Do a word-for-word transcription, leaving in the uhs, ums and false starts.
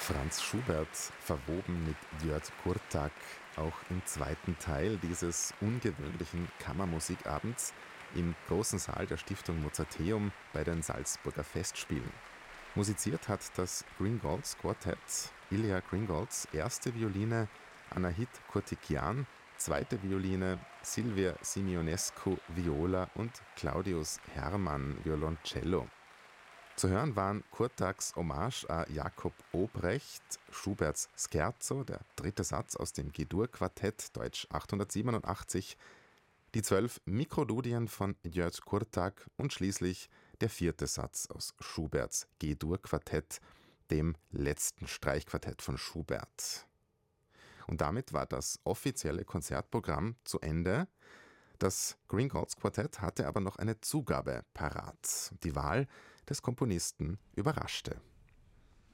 Franz Schubert, verwoben mit György Kurtág, auch im zweiten Teil dieses ungewöhnlichen Kammermusikabends im großen Saal der Stiftung Mozarteum bei den Salzburger Festspielen. Musiziert hat das Gringolds Quartett, Ilya Gringolds erste Violine, Anahit Kurtikian, zweite Violine, Silvia Simionescu Viola und Claudius Hermann Violoncello. Zu hören waren Kurtágs Hommage an Jakob Obrecht, Schuberts Scherzo, der dritte Satz aus dem G-Dur-Quartett, Deutsch achthundertsiebenundachtzig, die zwölf Mikrodudien von György Kurtág und schließlich der vierte Satz aus Schuberts G-Dur-Quartett, dem letzten Streichquartett von Schubert. Und damit war das offizielle Konzertprogramm zu Ende. Das Gringolds Quartett hatte aber noch eine Zugabe parat. Die Wahl des Komponisten überraschte.